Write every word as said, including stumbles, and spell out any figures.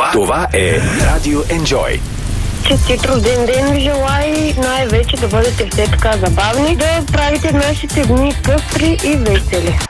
Това, това е Радио Enjoy. Честит рожден ден ви желая и най-вече да бъдете все така забавни, да правите нашите дни пъстри и весели.